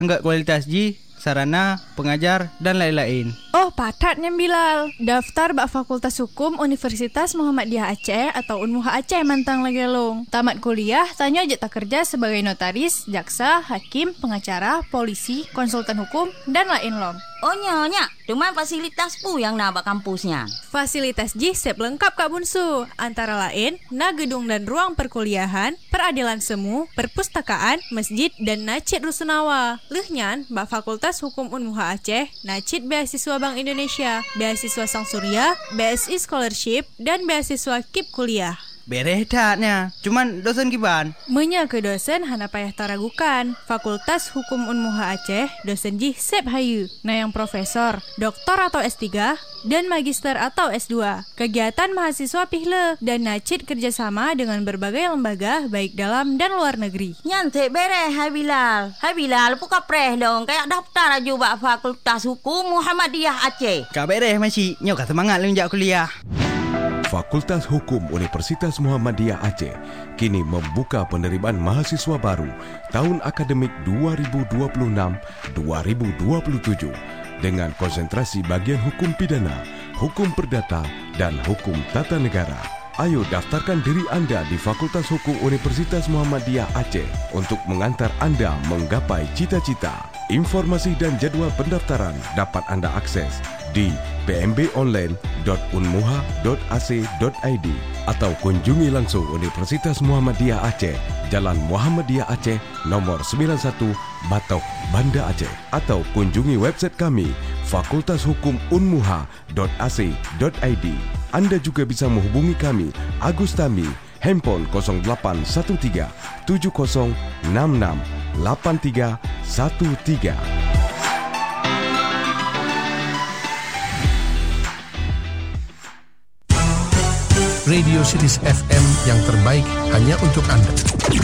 enggak kualitas ji, sarana, pengajar, dan lain-lain. Oh, patatnya Bilal. Daftar bak Fakultas Hukum Universitas Muhammadiyah Aceh atau Unmuha Aceh mantang lagi long. Tamat kuliah, tanya aja tak kerja sebagai notaris, jaksa, hakim, pengacara, polisi, konsultan hukum, dan lain long. Oh nyonya, cuma fasilitas pu yang nabak kampusnya. Fasilitas JISEP lengkap Kak Bunsu. Antara lain, gedung dan ruang perkuliahan, peradilan semu, perpustakaan, masjid, dan nacit rusunawa. Lehnyan, bak Fakultas Hukum Unmuha Aceh, nacit beasiswa Bank Indonesia, beasiswa Sang Surya, BSI Scholarship, dan beasiswa KIP kuliah. Bereh datnya, cuman dosen kiban. Menya ke dosen hana payah taragukan. Fakultas Hukum Unmuha Aceh, dosen JISEP hayu. Nah yang profesor, doktor atau S3, dan magister atau S2. Kegiatan mahasiswa pihle dan nacit kerjasama dengan berbagai lembaga baik dalam dan luar negeri. Nyantek bereh Hai Bilal puka preh dong kayak daftar aja bak Fakultas Hukum Muhammadiyah Aceh. Kak bereh masih, nyok semangat lenjak kuliah. Fakultas Hukum Universitas Muhammadiyah Aceh kini membuka penerimaan mahasiswa baru tahun akademik 2026-2027 dengan konsentrasi bagian hukum pidana, hukum perdata, dan hukum tata negara. Ayo daftarkan diri Anda di Fakultas Hukum Universitas Muhammadiyah Aceh untuk mengantar Anda menggapai cita-cita. Informasi dan jadwal pendaftaran dapat Anda akses di pmbonline.unmuha.ac.id atau kunjungi langsung Universitas Muhammadiyah Aceh, Jalan Muhammadiyah Aceh, nomor 91, Batok, Banda Aceh, atau kunjungi website kami fakultashukumunmuha.ac.id. Anda juga bisa menghubungi kami, Agus Tami, handphone 0813 7066 8313. Radio Series FM yang terbaik hanya untuk Anda.